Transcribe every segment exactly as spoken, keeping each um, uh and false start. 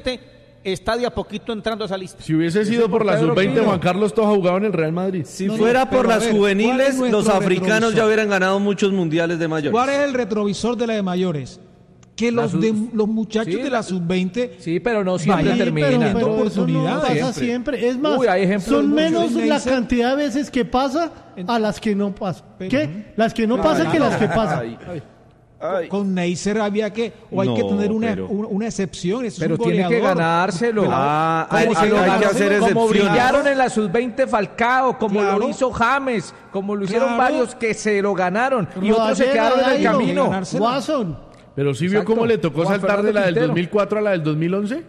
veinte está de a poquito entrando a esa lista. Si hubiese sido por la sub veinte, Juan Carlos Toja jugaba en el Real Madrid. Si no, fuera no, por las ver, juveniles, los africanos retrovisor? ya hubieran ganado muchos mundiales de mayores. ¿Cuál es el retrovisor de la de mayores? Que los, sub... de, los muchachos sí, de la sub veinte sí, pero no siempre vayan terminan. teniendo pero oportunidades. Eso no pasa siempre. Es más, Uy, hay ejemplos son menos muchos. la cantidad de veces que pasa a las que no pasa. ¿Qué? Ujú. Las que no pasan que las que pasan. Ay, ay, ay. Con Neisser había que, o hay No, que tener una, pero- una, una excepción. Es Pero un tiene que goleador. ganárselo. Ah, Como hay, se hay- lo hay ganó, que hacer como excepciones. brillaron en la sub veinte Falcao, como Claro. lo hizo James, como lo hicieron Claro. varios que se lo ganaron y otros se Rodallega, quedaron en el Dairo, camino. ganarse- Watson. Pero sí vio Exacto. cómo le tocó Juan saltar de Fernando la del Quintero. dos mil cuatro a la del dos mil once.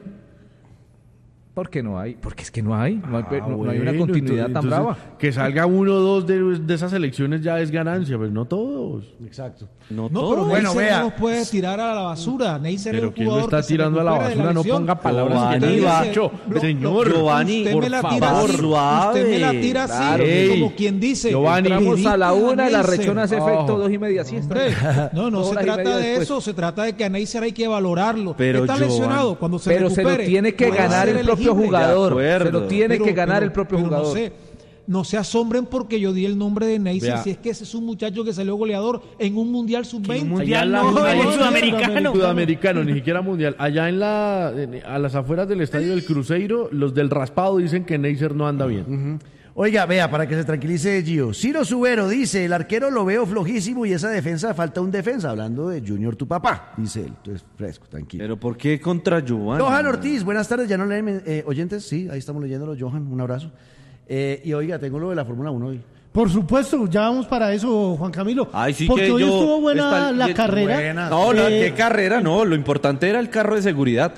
¿Por qué no hay? Porque es que no hay, no hay, Ah, no- no hay una bueno, continuidad entonces- tan entonces, brava. Que salga uno o dos de, de esas elecciones ya es ganancia, pero no todos. Exacto. No, No, todo. pero Bueno, Neisser vea. no los puede tirar a la basura. Neisser es Pero un ¿quién lo jugador está que se tirando a la recupera de basura? No lesión. ponga palabras Giovanni, que va. dicho. Lo- Señor, Giovanni, usted por me la favor, tira así, suave. usted me la tira así, Claro. Ey, como quien dice. Giovanni. Entramos a la Dedica una y la Neisser. rechona hace efecto Oh. dos y media siesta. Hombre, no, no Dos se horas y trata media de después. eso, se trata de que a Neisser hay que valorarlo. Pero, Está Giovanni, lesionado, cuando se Pero se recupere, lo tiene que puede ganar ser el propio elegible. jugador. De acuerdo. Se lo tiene Pero- que ganar pero- el propio pero jugador. No, sé, no se asombren porque yo di el nombre de Neisser, Vea. si es que ese es un muchacho que salió goleador en un Mundial sub veinte. Mundial Allá no, en la- en el no, sudamericano. Sudamericano, ni siquiera mundial. Allá en la, en- a las afueras del estadio del Cruzeiro, los del raspado dicen que Neisser no anda bien. Oiga, vea, para que se tranquilice Gio. Ciro Subero dice, el arquero lo veo flojísimo y esa defensa, falta un defensa. Hablando de Junior, tu papá, dice él. Entonces, fresco, tranquilo. Pero ¿por qué contra Giovanni? Johan Ortiz, buenas tardes, ya no leen eh, oyentes, sí, ahí estamos leyéndolo, Johan, un abrazo. Eh, y oiga, tengo lo de la Fórmula uno hoy. Por supuesto, ya vamos para eso, Juan Camilo. Ay, sí Porque que hoy yo- estuvo buena está- la y- carrera. buena. No, la- Eh, ¿qué carrera? No, lo importante era el carro de seguridad.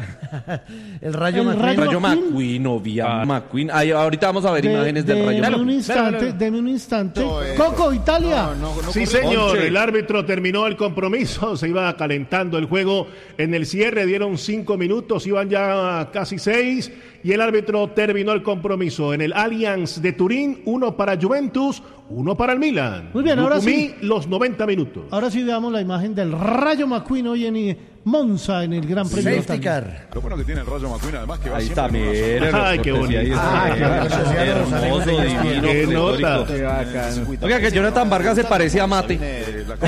El Rayo El McQueen. Rayo Rayo McQueen. McQueen, obvia McQueen. Ay, ahorita vamos a ver de- imágenes del de- Rayo Deme un McQueen. instante, deme un instante. Coco, Italia. Sí, señor, Once. el árbitro terminó el compromiso, se iba calentando el juego en el cierre, dieron cinco minutos, iban ya casi seis, y el árbitro terminó el compromiso en el Allianz de Turín, uno para Juventus, uno para el Milan. Muy bien, ahora Lucumí, sí. los noventa minutos. Ahora sí veamos la imagen del Rayo McQueen hoy en eh, Monza, en el Gran Premio de Safety Italia. car. Lo bueno que tiene el Rayo McQueen, además que va Ahí está, siempre con una miren. Ay, qué bonito. Ah, claro, eso sí, Hermoso, los divino, Qué pletórico. nota. Oiga, que Jonathan Vargas se parecía a Mate. Eh, la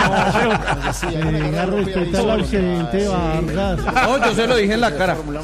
Copa Venga, respeta al ausente Vargas. No, yo se lo dije en la cara. A mí,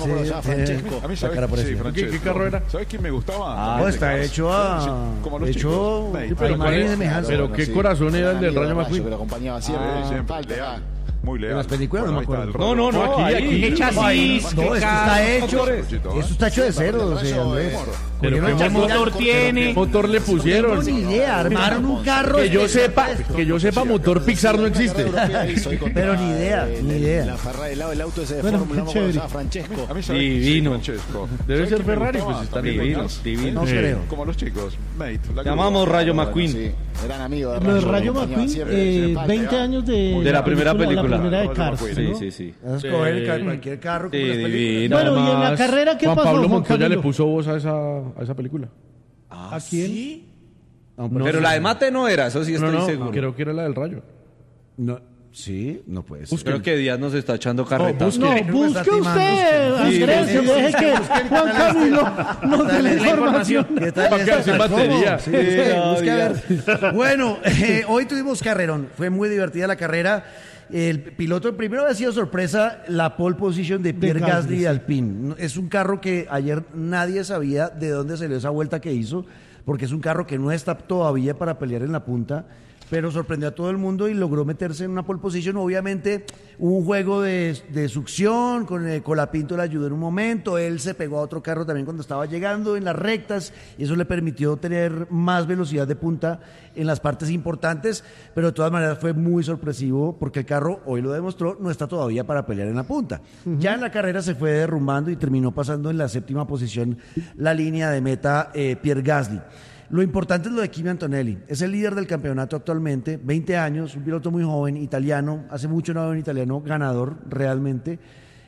La ¿sabes? cara parecía. Sí, Francesco. ¿Qué- qué carro era? ¿Sabes quién me gustaba? Ah, Los está chicos. hecho a- Sí, como los hecho- chicos. Mate. Sí, pero Ahí ¿cuál va. es semejanza? Pero qué corazón era el del Rayo McQueen. Sí, siempre leal, muy leal. En las películas no me Ahí está acuerdo. el No, no, no, Rayo. aquí, aquí. ¿Qué chasis? Ay, no, ¿Qué esto está carro, hecho, motores? esto está hecho de cero, o sea, Andrés. Pero Cogieron qué el motor tiene? ¿Qué motor le No pusieron? tengo ni idea, armaron un carro. Que yo sepa, que yo sepa, motor Pixar no existe. Pero ni idea, ni idea. Bueno, qué chévere. A mí, ¿sabes? Divino. Sí, Francesco. Debe ¿Sabes ser quién me Ferrari, gustaba pues, está también? divino, Más? divino. No Sí. creo. Como los chicos. Mate. La Llamamos Rayo McQueen. Lo de Rayo McQueen, eh, veinte años de, De la primera película. La primera de Rayo Cars, McQueen. ¿no? Sí, sí, sí. Vas a escoger ca- cualquier carro como Sí, las películas. divino. Bueno, y en la Además, carrera, ¿qué Juan pasó, Pablo Juan Montoya le Camilo? puso voz a esa, a esa película. ¿A quién? No, Pero la de Mate no era, eso sí No, estoy no, seguro. creo que era la del Rayo. no, sí, no puede ser. Creo que Díaz nos está echando carreta. busque. No, Creo que busque está timando usted, usted. Andrés, Sí, y deje que Juan Camilo nos dé la información. ¿Qué tal Para quedarse en esta? batería. Sí, Sí, no, busque a ya. ver. Bueno, eh, hoy tuvimos carrerón. Fue muy divertida la carrera. El piloto, primero había sido sorpresa la pole position de Pierre Gasly, Gasly sí. de Alpine. Es un carro que ayer nadie sabía de dónde salió esa vuelta que hizo, porque es un carro que no está todavía para pelear en la punta, pero sorprendió a todo el mundo y logró meterse en una pole position. Obviamente hubo un juego de, de succión, con eh, Colapinto le ayudó en un momento, él se pegó a otro carro también cuando estaba llegando en las rectas y eso le permitió tener más velocidad de punta en las partes importantes, pero de todas maneras fue muy sorpresivo porque el carro, hoy lo demostró, no está todavía para pelear en la punta. Ya en la carrera se fue derrumbando y terminó pasando en la séptima posición la línea de meta eh, Pierre Gasly. Lo importante es lo de Kimi Antonelli. Es el líder del campeonato actualmente, veinte años, un piloto muy joven, italiano. Hace mucho no veo un italiano ganador realmente.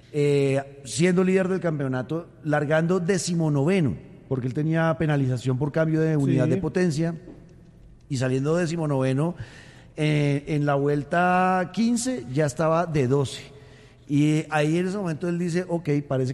Eh, siendo líder del campeonato, largando decimonoveno, porque él tenía penalización por cambio de unidad Sí. de potencia. Y saliendo decimonoveno, eh, en la vuelta quince ya estaba de doce. Y ahí en ese momento él dice, ok, parece